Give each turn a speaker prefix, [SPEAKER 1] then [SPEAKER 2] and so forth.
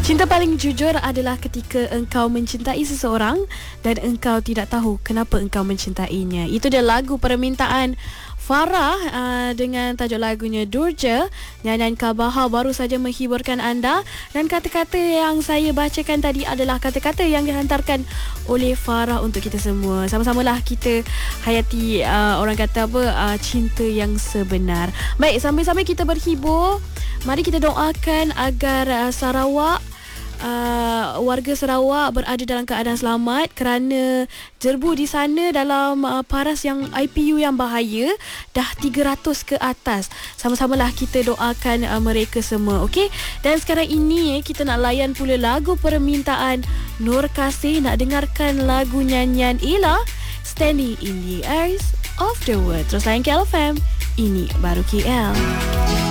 [SPEAKER 1] Cinta paling jujur adalah ketika engkau mencintai seseorang dan engkau tidak tahu kenapa engkau mencintainya. Itu dia lagu permintaan Farah dengan tajuk lagunya Durja. Nyanyian Kabaha baru saja menghiburkan anda. Dan kata-kata yang saya bacakan tadi adalah kata-kata yang dihantarkan oleh Farah untuk kita semua. Sama-samalah kita hayati orang kata apa, cinta yang sebenar. Baik, sambil-sambil kita berhibur, mari kita doakan agar Sarawak, warga Sarawak berada dalam keadaan selamat kerana jerbu di sana dalam paras yang IPU yang bahaya dah 300 ke atas. Sama-samalah kita doakan mereka semua, okey? Dan sekarang ini kita nak layan pula lagu permintaan Nur Kasih. Nak dengarkan lagu nyanyian Ella, Standing in the Eyes of the World. Terus layan KL FM, ini baru KL.